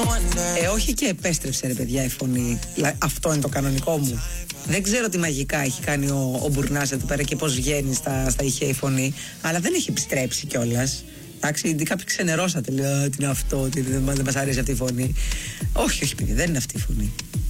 Όχι και επέστρεψε ρε παιδιά η φωνή. Αυτό είναι το κανονικό μου. Δεν ξέρω τι μαγικά έχει κάνει ο Μπουρνάς εδώ πέρα και πώς βγαίνει στα ηχεία η φωνή. Αλλά δεν έχει επιστρέψει κιόλας. Εντάξει, κάποιοι ξενερώσατε. Λέει τι είναι αυτό, ότι δεν μας αρέσει αυτή η φωνή. Όχι, όχι, παιδί, δεν είναι αυτή η φωνή.